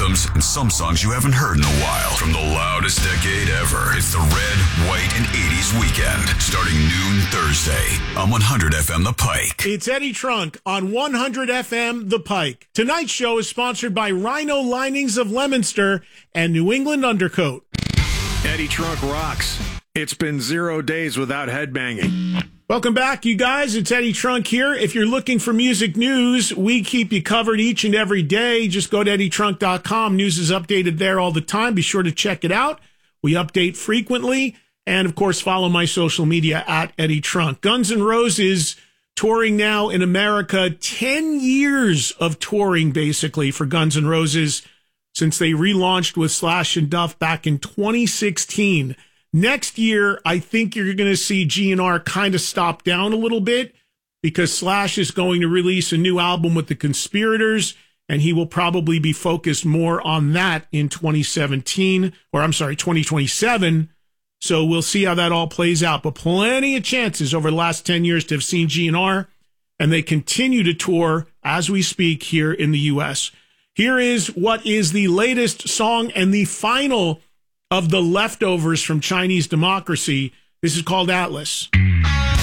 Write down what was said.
anthems, and some songs you haven't heard in a while. From the loudest decade ever, it's the Red, White, and 80s weekend, starting noon Thursday on 100 FM The Pike. It's Eddie Trunk on 100 FM The Pike. Tonight's show is sponsored by Rhino Linings of Leominster and New England Undercoat. Eddie Trunk rocks. It's been 0 days without headbanging. Welcome back, you guys. It's Eddie Trunk here. If you're looking for music news, we keep you covered each and every day. Just go to eddietrunk.com. News is updated there all the time. Be sure to check it out. We update frequently. And, of course, follow my social media at Eddie Trunk. Guns N' Roses touring now in America. 10 years of touring, basically, for Guns N' Roses since they relaunched with Slash and Duff back in 2016. Next year, I think you're going to see GNR kind of stop down a little bit because Slash is going to release a new album with the Conspirators, and he will probably be focused more on that in 2027. So we'll see how that all plays out. But plenty of chances over the last 10 years to have seen GNR, and they continue to tour as we speak here in the U.S. Here is what is the latest song and the final of the leftovers from Chinese Democracy. This is called Atlas.